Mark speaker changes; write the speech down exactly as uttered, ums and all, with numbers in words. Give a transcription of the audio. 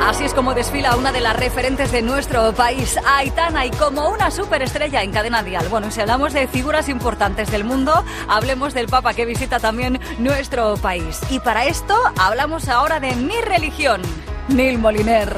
Speaker 1: Así es como desfila una de las referentes de nuestro país, Aitana, y como una superestrella en Cadena Dial. Bueno, si hablamos de figuras importantes del mundo, hablemos del Papa que visita también nuestro país. Y para esto hablamos ahora de mi religión, Nil Moliner.